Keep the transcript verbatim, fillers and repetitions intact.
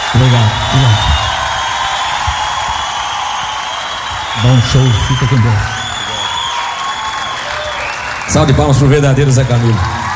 Obrigado, obrigado. Bom show, fica com Deus. Salve de palmas pro verdadeiro Zé Camilo.